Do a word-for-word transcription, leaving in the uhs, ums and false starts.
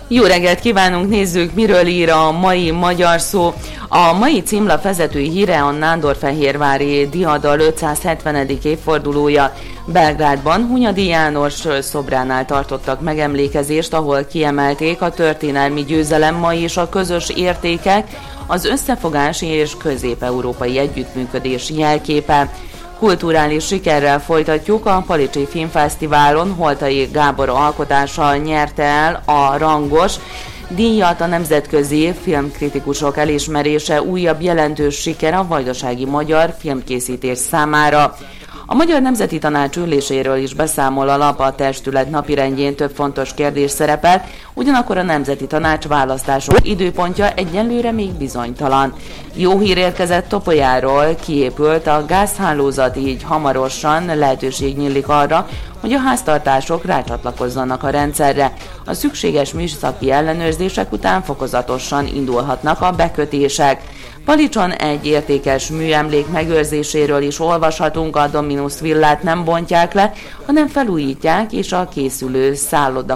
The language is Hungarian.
Jó reggelt kívánunk, nézzük, miről ír a mai Magyar Szó. A mai címlap vezetői híre a nándorfehérvári diadal ötszázhetvenedik évfordulója. Belgrádban Hunyadi János szobránál tartottak megemlékezést, ahol kiemelték a történelmi győzelem mai és a közös értékek, az összefogás és közép-európai együttműködés jelképe. Kulturális sikerrel folytatjuk. A Palicsi Filmfesztiválon Holtai Gábor alkotása nyerte el a rangos díjat. A nemzetközi filmkritikusok elismerése újabb jelentős siker a vajdasági magyar filmkészítés számára. A Magyar Nemzeti Tanács üléséről is beszámol a lap, a testület napirendjén több fontos kérdés szerepel, ugyanakkor a Nemzeti Tanács választások időpontja egyenlőre még bizonytalan. Jó hír érkezett Topolyáról, kiépült a gázhálózat, így hamarosan lehetőség nyílik arra, hogy a háztartások rácsatlakozzanak a rendszerre. A szükséges műszaki ellenőrzések után fokozatosan indulhatnak a bekötések. Palicson egy értékes műemlék megőrzéséről is olvashatunk. A Dominus villát nem bontják le, hanem felújítják, és a készülő szálloda